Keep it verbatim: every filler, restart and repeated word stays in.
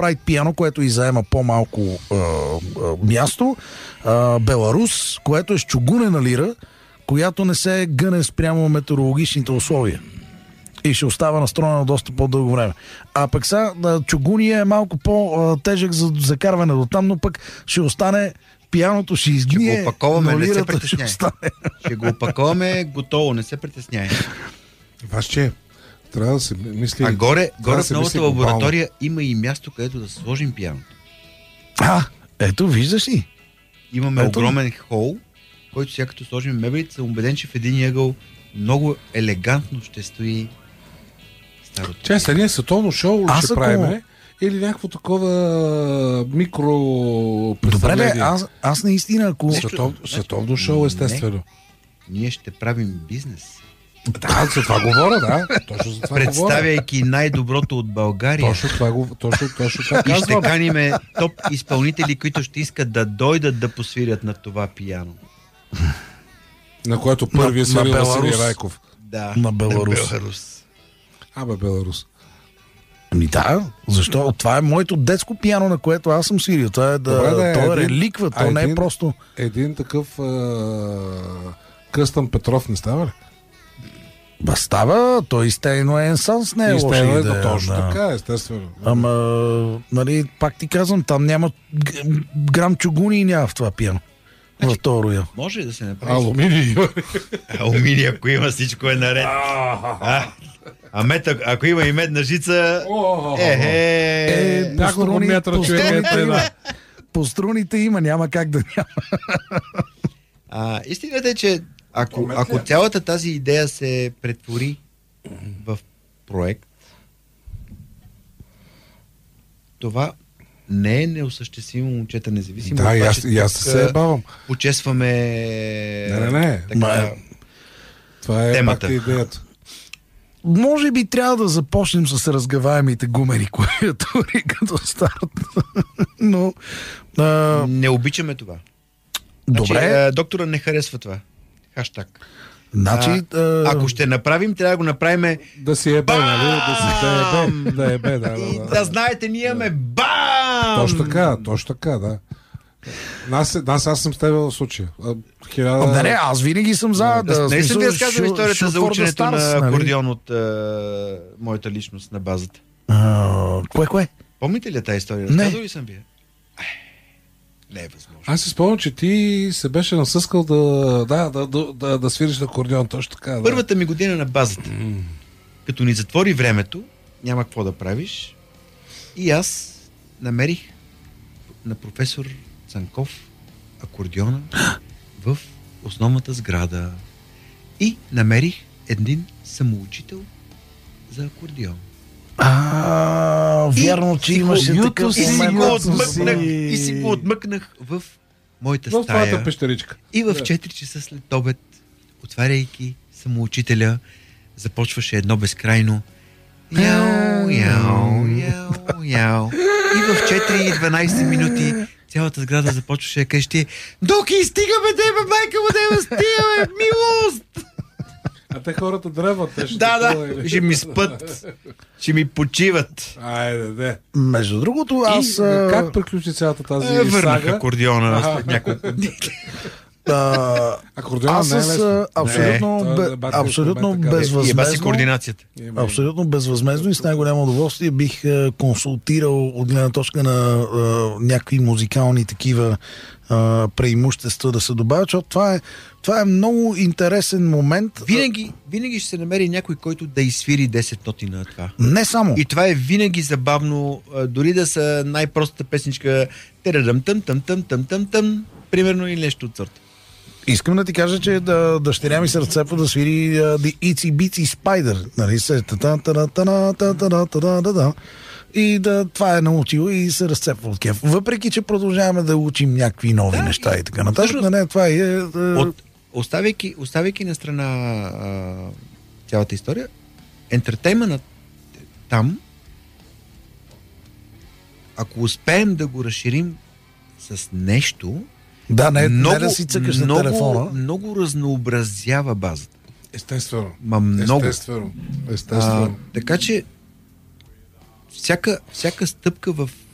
направи пиано, което и заема по-малко а, а, място. А, Беларус, което е с чугунена лира, която не се гъне спрямо метеорологичните условия. И ще остава настроена доста по-дълго време. А пък сега чугуния е малко по-тежък за закарване до там, но пък ще остане, пианото ще изгние, ще го опаковаме, но не се лирата притесняй. ще остане. Ще го опаковаме готово, не се притесняй. Ваш че, трябва да се мисли... А горе, горе да в се новата мисли лаборатория има и място, където да сложим пианото. А, ето, виждаш ли? Имаме Ето. огромен хол, който сега като сложим мебелите, съм убеден, че в един ъгъл много елегантно ще стои старото. Че, сега ние световно шоу ли Аз ще ако- правим, или някакво такова микро Добре, бе, представление? аз, аз наистина, ако... Нещо- Светов, нещо- световно шоу, естествено. Ние ще правим бизнес. Да, за това говоря, да. Точно за това говоря. Представяйки най-доброто от България. Точно това, го- точно, точно това И ще казвам. каниме топ изпълнители, които ще искат да дойдат да посвирят на това пияно. На което първи е На- свирил на Василий Беларус. Райков. Да. На Беларус. Беларус. Абе, Беларус. Ами да, защо? Това е моето детско пиано, на което аз съм свирил. Това е да, Добре, да е то е един- реликва, то а не е един- просто... Един такъв а, къстън Петров не става ли? Ба, става, той изтейно е енсанс, не е И лоша става идея. точно да. така, естествено. Ама, нали, пак ти казвам, там няма г- грам чугуни и няма в това пиано. В този роял. Може ли да се направи? Алуминий. Алуминий, ако има, всичко е наред. А, а мед, ако- ако има и медна жица, е, е, Е, няколко по струни- метра по човек струните е, има. да. По струните има, няма как да няма. А, истината е, че ако, Помет ли ако е? цялата тази идея се претвори в проект, това не е неосъществимо, момчета, независимо Да, от и това, аз, че и аз тук, се забавам. почесваме Не, не, не. така, Ма, Темата. Това е темата. Пак идеята. Може би трябва да започнем с разгаваемите гумени клавиатури като старт. Но, а, не обичаме това. добре, Значи, а, доктора не харесва това. Хаштаг. значи... а, Ако ще направим, трябва да го направим Да си ебе, нали? Да си да ебе. Да ебе, да, и да, да, да. знаете, ние имаме бам! Точно така, точно така, да. Нас, нас аз съм с теб в случая. А, Хиляда... Не, не, аз винаги съм за да... Не съм ви смисъл, разказвал shoot- историята shoot за for the ученето stars, на нали? акордеон от а, моята личност на базата. А, кое, кое? Помните ли тази история? Не. Разказвал ли съм ви? я? Ай, Не е възможно. Аз си спомням, че ти се беше насъскал да, да, да, да, да, да свириш на акордеон, точно така. Да. Първата ми година на базата, като ни затвори времето, няма какво да правиш, и аз намерих на професор Цанков акордеона в основната сграда и намерих един самоучител за акордеон. А, вярно, че И си имаше го- такъв и си момент. го съм отмъкнах, си- и си го отмъкнах в моята В твоята стая. пещеричка. И в Да. четири часа след обед, отваряйки самоучителя, започваше едно безкрайно яу, яу, яу, яу. И в четири и дванайсет минути цялата сграда започваше да крещи: Доки, стигаме, деба, майка му, деба, стигаме, милост! А те хората древат. Те ще Да, такова, да, или? ще ми спът, ще ми почиват. Айде, де. Между другото, аз... И, а, как приключи цялата тази Е, върнах сага? акордеона Аха. след няколко дни. а, Акордеона аз не е с лесно. а, абсолютно, Не, бе, той е бати абсолютно инструмент, така. И еба си безвъзмезно... координацията. Има. Абсолютно безвъзмезно и с най-голямо удоволствие бих е, консултирал от гледна точка на е, някакви музикални такива е, преимущества да се добавят, защото това е, това е много интересен момент. Винаги, винаги ще се намери някой, който да изсвири десет ноти на това. Не само. И това е винаги забавно, а, дори да са най-простата песничка терадъм тъм тъм тъм тъм тъм тъм, примерно, или нещо от сорта. Искам да ти кажа, че да, дъщеря ми се разцепва да свири uh, The Itsy Bitsy Spider. Нали, се та та та та та та та та та та. И да, това е научил и се разцепва от кеф. Въпреки, че продължаваме да учим някакви нови Да, неща и така нататък, всъщност, не, това е... е От, оставяйки, оставяйки на страна а, цялата история, ентертейментът там, ако успеем да го разширим с нещо, да, не, много, не да си цъкаш на много, телефона. много разнообразява базата. Естествено. Ма много. Естествено. А, Естествено. така че всяка, всяка стъпка в